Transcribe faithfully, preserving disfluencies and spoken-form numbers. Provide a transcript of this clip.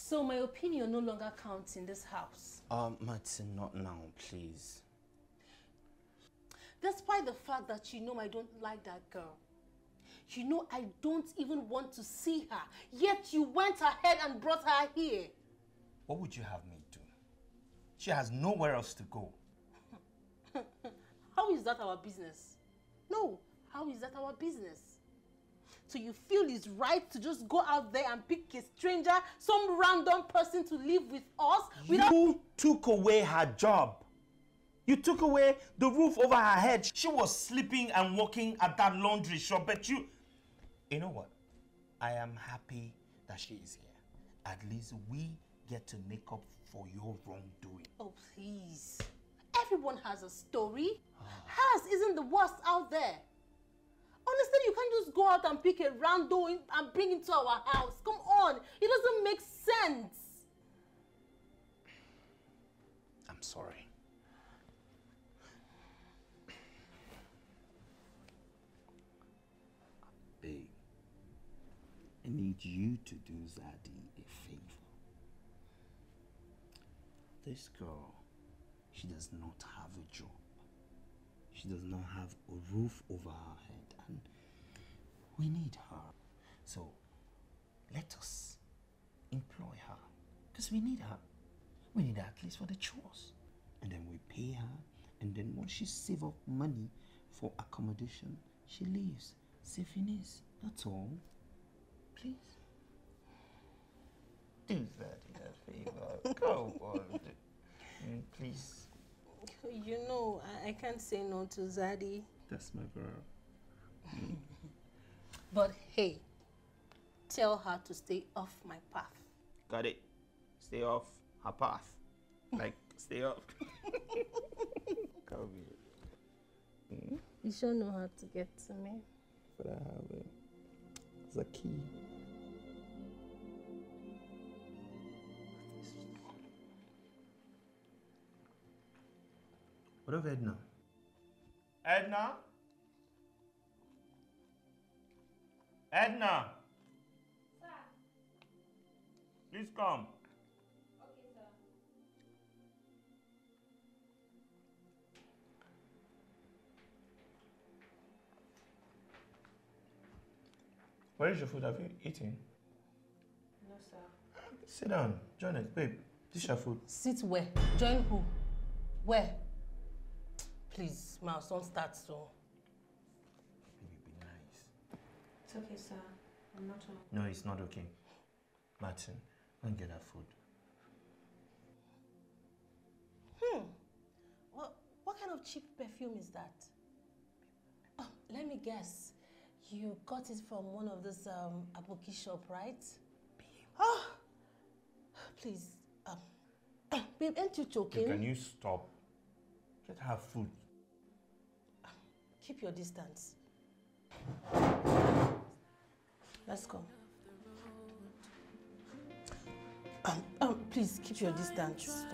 So my opinion no longer counts in this house? Um, Martin, not now, please. Despite the fact that you know I don't like that girl, you know I don't even want to see her, yet you went ahead and brought her here. What would you have me do? She has nowhere else to go. How is that our business? No, how is that our business? So you feel it's right to just go out there and pick a stranger, some random person to live with us? Without... You took away her job. You took away the roof over her head. She was sleeping and working at that laundry shop, but you... You know what? I am happy that she is here. At least we get to make up for your wrongdoing. Oh, please. Everyone has a story. Hers isn't the worst out there. Honestly, you can't just go out and pick a rando and bring it to our house. Come on. It doesn't make sense. I'm sorry. Babe, I need you to do Zaddy a favor. This girl, she does not have a job. She does not have a roof over her head, and we need her. So let us employ her, because we need her. We need her at least for the chores. And then we pay her, and then once she saves up money for accommodation, she leaves. C'est fini. That's all. Please. Do that a favor. Come on. Please. You know, I, I can't say no to Zaddy. That's my girl. Mm. But hey, tell her to stay off my path. Got it. Stay off her path. Like, stay off. Come here. Mm? You sure know how to get to me. But I have it. It's a key. What of Edna? Edna? Edna! Sir. Please come. Okay, sir. Where is your food? Have you eaten? No, sir. Sit down. Join us. Babe, this is your food. Sit where? Join who? Where? Please, my son starts so. Baby, be nice. It's okay, sir. I'm not hungry. No, it's not okay. Martin, go and get her food. Hmm. What, what kind of cheap perfume is that? Oh, let me guess. You got it from one of those um, Aboki shop, right? Babe. Oh, please. Um, babe, aren't you joking? Can you stop? Get her food. Keep your distance. Let's go. Um, um, please keep your distance.